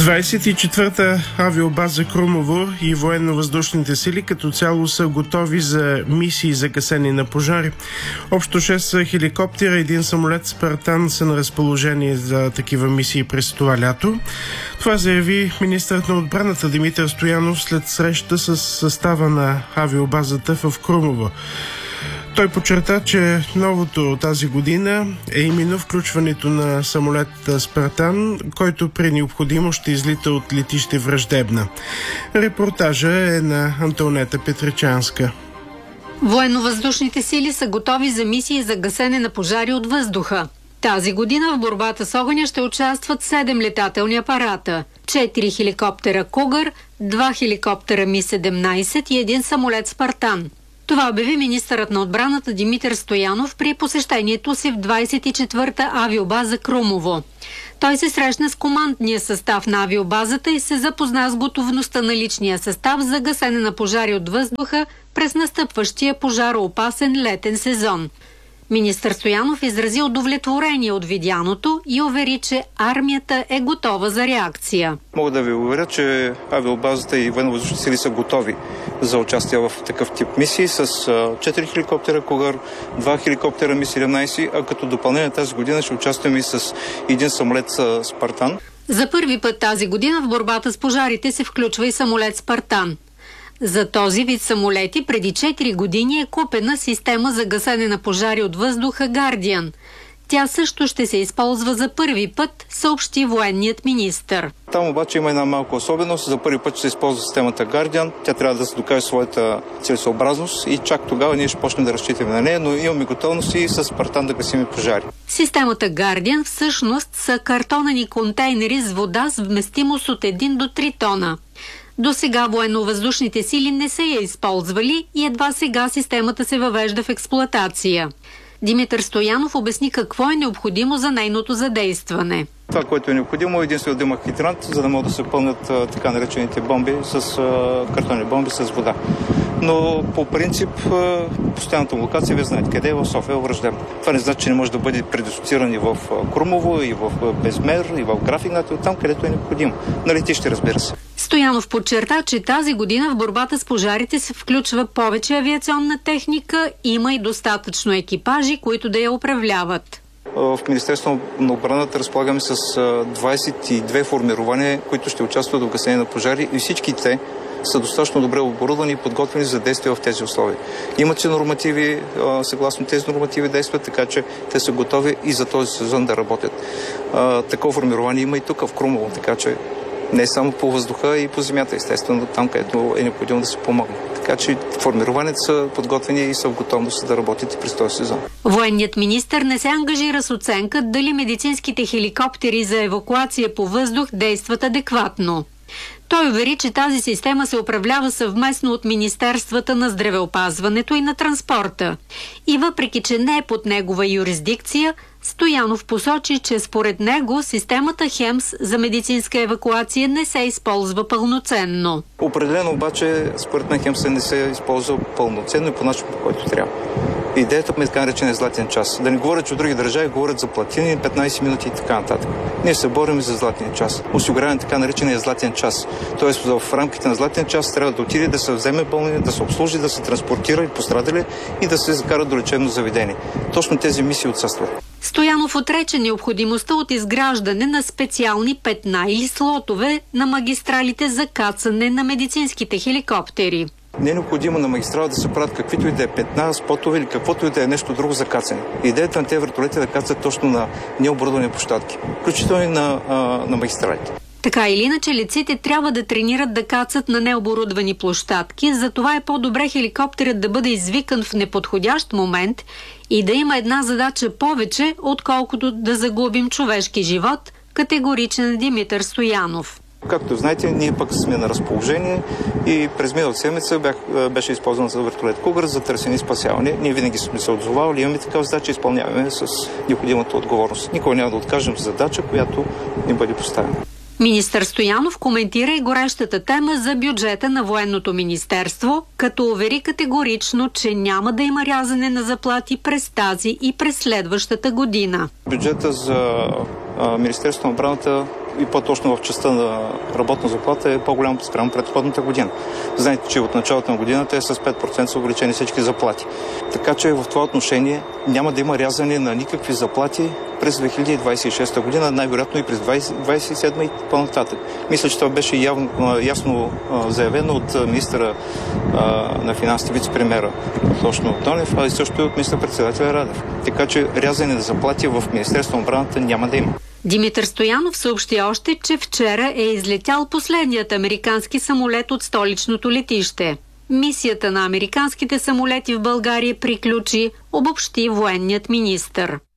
24-та авиобаза Крумово и военно-въздушните сили като цяло са готови за мисии за гасене на пожари. Общо 6 хеликоптера и един самолет Спартан са на разположение за такива мисии през това лято. Това заяви министърът на отбраната Димитър Стоянов след среща с състава на авиобазата в Крумово. Той подчерта, че новото тази година е именно включването на самолет Спартан, който при необходимо ще излита от летище Враждебна. Репортажа е на Антонета Петричанска. Военно-въздушните сили са готови за мисии за гасене на пожари от въздуха. Тази година в борбата с огъня ще участват 7 летателни апарата, 4 хеликоптера Кугър, 2 хеликоптера Ми-17 и един самолет Спартан. Това обяви министърът на отбраната Димитър Стоянов при посещението си в 24-та авиобаза Крумово. Той се срещна с командния състав на авиобазата и се запозна с готовността на личния състав за гасене на пожари от въздуха през настъпващия пожароопасен летен сезон. Министър Стоянов изрази удовлетворение от видяното и увери, че армията е готова за реакция. Мога да ви уверя, че авиобазата и военно-въздушните сили са готови за участие в такъв тип мисии с 4 хеликоптера Кугър, 2 хеликоптера Ми-17, а като допълнение тази година ще участваме и с един самолет Спартан. За първи път тази година в борбата с пожарите се включва и самолет Спартан. За този вид самолети преди 4 години е купена система за гасене на пожари от въздуха Guardian. Тя също ще се използва за първи път, съобщи военният министър. Там обаче има една малка особеност. За първи път ще се използва системата Guardian. Тя трябва да се докаже своята целесъобразност и чак тогава ние ще почнем да разчитаме на нея, но имаме готовност и с Спартан да гасим пожари. Системата Guardian всъщност са картонени контейнери с вода с вместимост от 1 до 3 тона. До сега военно-въздушните сили не са я използвали и едва сега системата се въвежда в експлоатация. Димитър Стоянов обясни какво е необходимо за нейното задействане. Това, което е необходимо, единствено да има хидрант, за да могат да се пълнят така наречените бомби с картонни бомби с вода. Но по принцип постоянната локация, вие знаете къде е, в София, Враждебна. Това не значи, че не може да бъде предислоциран и в Крумово, и в Безмер, и в Графигнато, там където е необходимо. На летище, разбира се. Стоянов подчерта, че тази година в борбата с пожарите се включва повече авиационна техника, има и достатъчно екипажи, които да я управляват. В Министерството на отбраната разполагаме с 22 формирования, които ще участват в гасене на пожари и всички те са достатъчно добре оборудвани и подготвени за действие в тези условия. Имат се нормативи, съгласно тези нормативи действат, така че те са готови и за този сезон да работят. Такова формирование има и тук в Крумово, така че не само по въздуха и по земята, естествено, там където е необходимо да се помогне. Така че формированията са подготвени и са в готовност да работят и през този сезон. Военният министър не се ангажира с оценка дали медицинските хеликоптери за евакуация по въздух действат адекватно. Той увери, че тази система се управлява съвместно от Министерствата на здравеопазването и на транспорта. И въпреки, че не е под негова юрисдикция, Стоянов посочи, че според него системата ХЕМС за медицинска евакуация не се използва пълноценно. Определено обаче, според мен ХЕМС не се използва пълноценно и по начин, по който трябва. Идеята ми е така наречения златен час. Да не говоря, че от други държави говорят за платини, 15 минути и така нататък. Ние се борим за златния час. Осигуряваме така наречения златен час. Тоест в рамките на златен час трябва да отиде, да се вземе болни, да се обслужи, да се транспортира и пострадали и да се закара до лечебно заведение. Точно тези мисии отсъстват. Стоянов отрече необходимостта от изграждане на специални петна или слотове на магистралите за кацане на медицинските хеликоптери. Не е необходимо на магистрала да се правят каквито и да е петна, спотове или каквото и да е нещо друго за кацане. Идеята на тези вертолети е да кацат точно на необорудвани площадки, включително и на магистралите. Така или иначе, летците трябва да тренират да кацат на необорудвани площадки, затова е по-добре хеликоптерът да бъде извикан в неподходящ момент и да има една задача повече, отколкото да загубим човешки живот, категоричен Димитър Стоянов. Както знаете, ние пък сме на разположение и през миналата седмица беше използван за вертолет Кугър за търсене и спасяване. Ние винаги сме се отзовавали, имаме такава задача, изпълняваме с необходимата отговорност. Никога няма да откажем задача, която ни бъде поставена. Министър Стоянов коментира и горещата тема за бюджета на Военното министерство, като увери категорично, че няма да има рязане на заплати през тази и през следващата година. Бюджета за Министерството на отбраната и по-точно в частта на работна заплата е по-голямо спрямо предходната година. Знаете, че от началото на годината е с 5% са увеличени всички заплати. Така че в това отношение няма да има рязане на никакви заплати през 2026 година, най-вероятно и през 2027 и по-нататък. Мисля, че това беше ясно заявено от министъра на финансите, вице-премиера точно Донев, а и също и от министър-председателя Радев. Така че рязане на заплати в Министерството на отбраната няма да има. Димитър Стоянов съобщи още, че вчера е излетял последният американски самолет от столичното летище. Мисията на американските самолети в България приключи, обобщи военният министър.